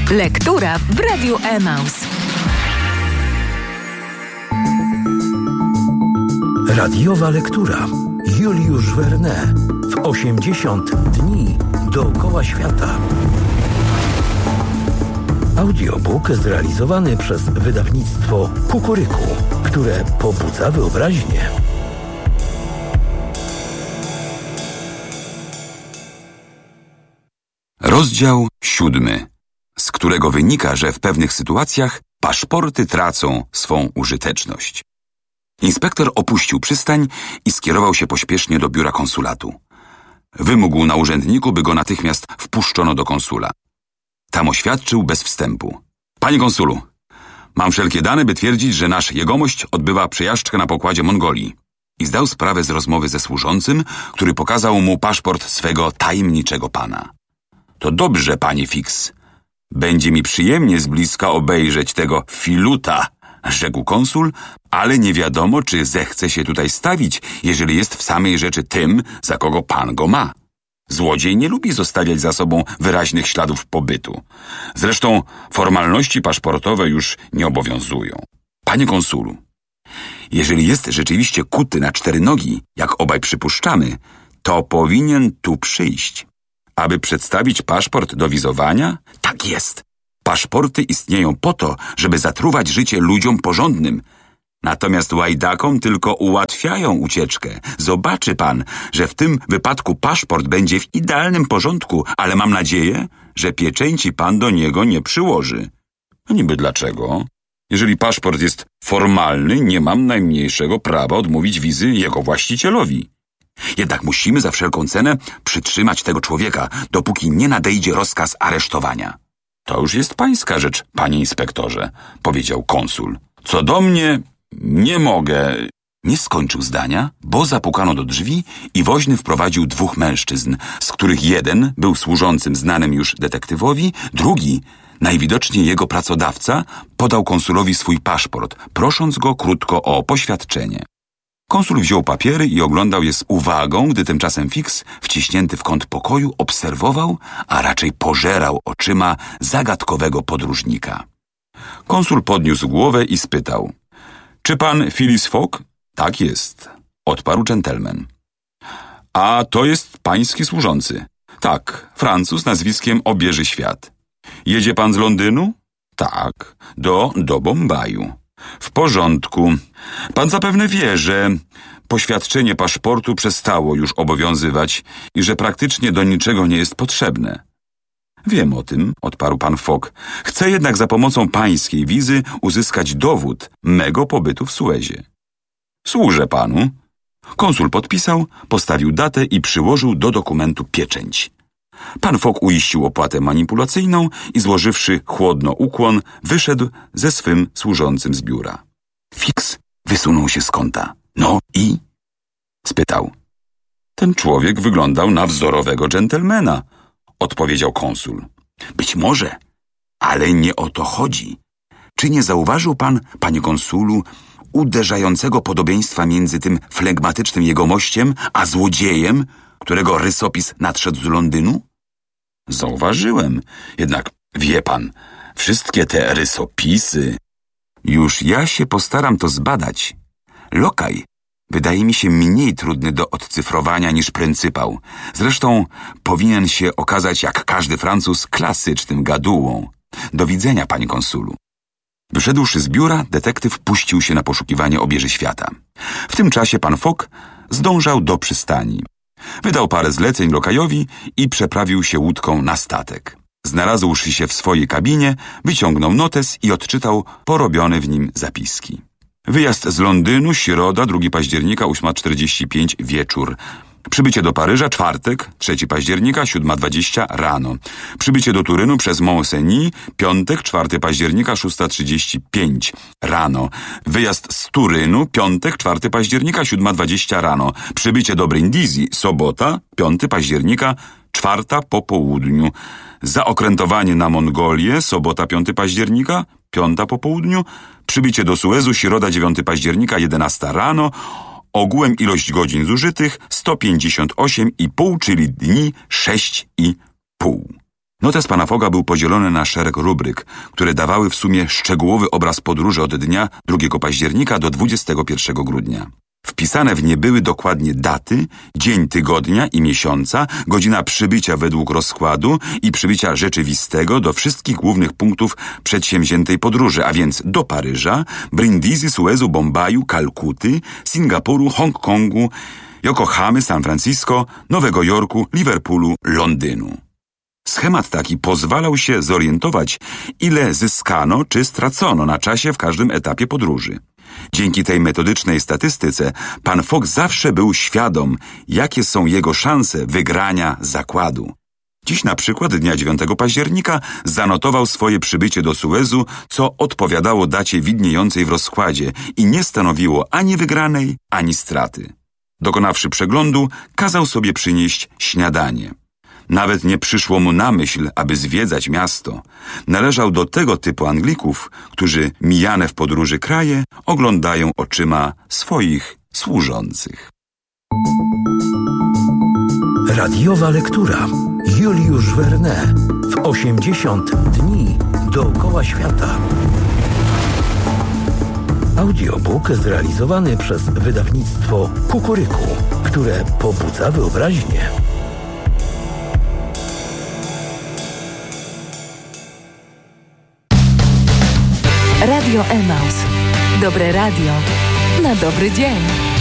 Lektura w Radiu Emaus. Radiowa lektura. Juliusz Verne w 80 dni dookoła świata. Audiobook zrealizowany przez wydawnictwo Kukuryku, które pobudza wyobraźnię. Rozdział 7, z którego wynika, że w pewnych sytuacjach paszporty tracą swą użyteczność. Inspektor opuścił przystań i skierował się pośpiesznie do biura konsulatu. Wymógł na urzędniku, by go natychmiast wpuszczono do konsula. Tam oświadczył bez wstępu. Panie konsulu, mam wszelkie dane, by twierdzić, że nasz jegomość odbywa przejażdżkę na pokładzie Mongolii. I zdał sprawę z rozmowy ze służącym, który pokazał mu paszport swego tajemniczego pana. To dobrze, panie Fix. Będzie mi przyjemnie z bliska obejrzeć tego filuta, rzekł konsul, ale nie wiadomo, czy zechce się tutaj stawić, jeżeli jest w samej rzeczy tym, za kogo pan go ma. Złodziej nie lubi zostawiać za sobą wyraźnych śladów pobytu. Zresztą formalności paszportowe już nie obowiązują. Panie konsulu, jeżeli jest rzeczywiście kuty na 4 nogi, jak obaj przypuszczamy, to powinien tu przyjść. Aby przedstawić paszport do wizowania? Tak jest. Paszporty istnieją po to, żeby zatruwać życie ludziom porządnym. Natomiast łajdakom tylko ułatwiają ucieczkę. Zobaczy pan, że w tym wypadku paszport będzie w idealnym porządku, ale mam nadzieję, że pieczęci pan do niego nie przyłoży. A niby dlaczego? Jeżeli paszport jest formalny, nie mam najmniejszego prawa odmówić wizy jego właścicielowi. Jednak musimy za wszelką cenę przytrzymać tego człowieka, dopóki nie nadejdzie rozkaz aresztowania. To już jest pańska rzecz, panie inspektorze, powiedział konsul. Co do mnie, nie mogę. Nie skończył zdania, bo zapukano do drzwi i woźny wprowadził 2 mężczyzn, z których jeden był służącym znanym już detektywowi, drugi, najwidoczniej jego pracodawca, podał konsulowi swój paszport, prosząc go krótko o poświadczenie. Konsul wziął papiery i oglądał je z uwagą, gdy tymczasem Fix, wciśnięty w kąt pokoju, obserwował, a raczej pożerał oczyma zagadkowego podróżnika. Konsul podniósł głowę i spytał. Czy pan Phileas Fogg? Tak jest, odparł dżentelmen. A to jest pański służący. Tak, Francuz nazwiskiem Obieży Świat. Jedzie pan z Londynu? Tak, do Bombaju. W porządku. Pan zapewne wie, że poświadczenie paszportu przestało już obowiązywać i że praktycznie do niczego nie jest potrzebne. Wiem o tym, odparł pan Fogg. Chcę jednak za pomocą pańskiej wizy uzyskać dowód mego pobytu w Suezie. Służę panu. Konsul podpisał, postawił datę i przyłożył do dokumentu pieczęć. Pan Fogg uiścił opłatę manipulacyjną i złożywszy chłodno ukłon, wyszedł ze swym służącym z biura. Fix wysunął się z kąta. No i? Spytał. Ten człowiek wyglądał na wzorowego dżentelmena, odpowiedział konsul. Być może, ale nie o to chodzi. Czy nie zauważył pan, panie konsulu, uderzającego podobieństwa między tym flegmatycznym jegomościem a złodziejem, którego rysopis nadszedł z Londynu? Zauważyłem, jednak wie pan, wszystkie te rysopisy... Już ja się postaram to zbadać. Lokaj wydaje mi się mniej trudny do odcyfrowania niż pryncypał. Zresztą powinien się okazać, jak każdy Francuz, klasycznym gadułą. Do widzenia, panie konsulu. Wyszedłszy z biura, detektyw puścił się na poszukiwanie Obieży Świata. W tym czasie pan Fogg zdążał do przystani. Wydał parę zleceń lokajowi i przeprawił się łódką na statek. Znalazłszy się w swojej kabinie, wyciągnął notes i odczytał porobione w nim zapiski. Wyjazd z Londynu, środa, 2 października, 8:45 wieczór. Przybycie do Paryża, czwartek, 3 października, 7:20 rano. Przybycie do Turynu przez Mont-Cenis, piątek, 4 października, 6:35 rano. Wyjazd z Turynu, piątek, 4 października, 7:20 rano. Przybycie do Brindisi, sobota, 5 października, 4 po południu. Zaokrętowanie na Mongolię, sobota 5 października, 5 po południu. Przybycie do Suezu, środa 9 października, 11 rano. Ogółem ilość godzin zużytych 158,5, czyli dni 6,5. Notes pana Fogga był podzielony na szereg rubryk, które dawały w sumie szczegółowy obraz podróży od dnia 2 października do 21 grudnia. Wpisane w nie były dokładnie daty, dzień tygodnia i miesiąca, godzina przybycia według rozkładu i przybycia rzeczywistego do wszystkich głównych punktów przedsięwziętej podróży, a więc do Paryża, Brindisi, Suezu, Bombaju, Kalkuty, Singapuru, Hongkongu, Yokohamy, San Francisco, Nowego Jorku, Liverpoolu, Londynu. Schemat taki pozwalał się zorientować, ile zyskano czy stracono na czasie w każdym etapie podróży. Dzięki tej metodycznej statystyce pan Fogg zawsze był świadom, jakie są jego szanse wygrania zakładu. Dziś na przykład dnia 9 października zanotował swoje przybycie do Suezu, co odpowiadało dacie widniejącej w rozkładzie i nie stanowiło ani wygranej, ani straty. Dokonawszy przeglądu, kazał sobie przynieść śniadanie. Nawet nie przyszło mu na myśl, aby zwiedzać miasto. Należał do tego typu Anglików, którzy mijane w podróży kraje oglądają oczyma swoich służących. Radiowa lektura. Juliusz Verne w 80 dni dookoła świata. Audiobook zrealizowany przez wydawnictwo Kukuryku, które pobudza wyobraźnię. Radio Emaus. Dobre radio na dobry dzień.